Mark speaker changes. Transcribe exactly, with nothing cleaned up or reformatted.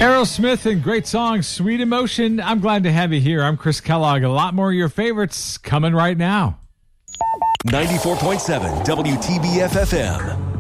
Speaker 1: Aerosmith and great song, Sweet Emotion. I'm glad to have you here. I'm Chris Kellogg. A lot more of your favorites coming right now.
Speaker 2: ninety-four point seven W T B F F M.